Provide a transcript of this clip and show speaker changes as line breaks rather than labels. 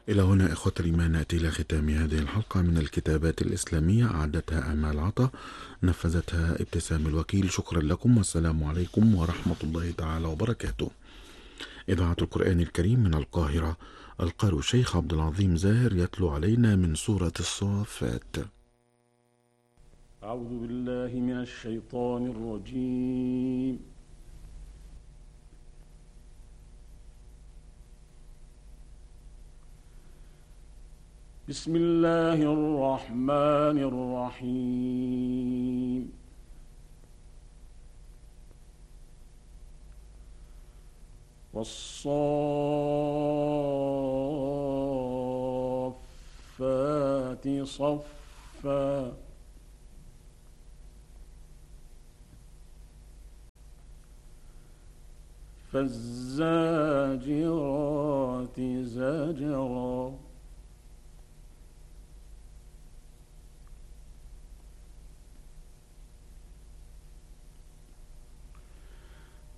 إلى هنا إخوة الإيمان نأتي إلى ختام هذه الحلقة من الكتابات الإسلامية، أعدتها آمال عطا، نفذتها ابتسام الوكيل. شكرا لكم، والسلام عليكم ورحمة الله تعالى وبركاته. إذاعة القرآن الكريم من القاهرة، القارئ الشيخ عبد العظيم زاهر يتلو علينا من سورة الصافات.
أعوذ بالله من الشيطان الرجيم. بسم الله الرحمن الرحيم. والصافات صفا فالزاجرات زجرا